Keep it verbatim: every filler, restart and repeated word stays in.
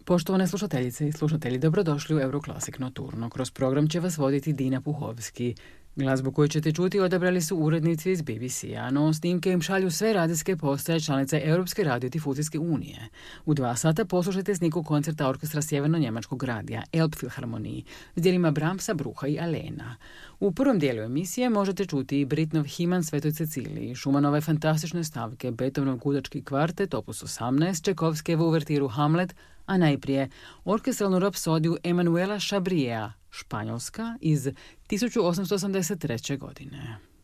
Poštovane slušateljice i slušatelji, dobrodošli u Euroclassic Nocturno. Kroz program će vas voditi Dina Puhovski. Glazbu koju ćete čuti odabrali su urednici iz B B C-a, no snimke im šalju sve radijske postaje članice Europske radiodifuzijske unije. U dva sata poslušajte sniku koncerta orkestra Sjeverno-njemačkog radija Elbphilharmoniji s dijelima Brahmsa, Brucha i Alena. U prvom dijelu emisije možete čuti i Britnov Himan Svetoj Ceciliji, Šumanove fantastične stavke, Beethovenov Gudački kvartet, opus osamnaest, Čekovskevu uvertiru Hamlet, a najprije orkestralnu rapsodiju Emanuela Chabriera, Španjolska, iz tisuću osamsto osamdeset treće. godine.